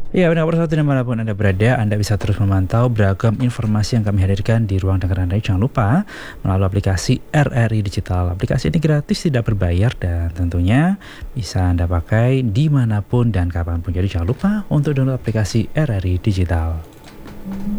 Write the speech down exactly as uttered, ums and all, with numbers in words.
Ya, benar persatu dimanapun Anda berada, Anda bisa terus memantau beragam informasi yang kami hadirkan di ruang dengar Anda. Jangan lupa melalui aplikasi R R I Digital. Aplikasi ini gratis, tidak berbayar, dan tentunya bisa Anda pakai dimanapun dan kapanpun. Jadi jangan lupa untuk download aplikasi R R I Digital.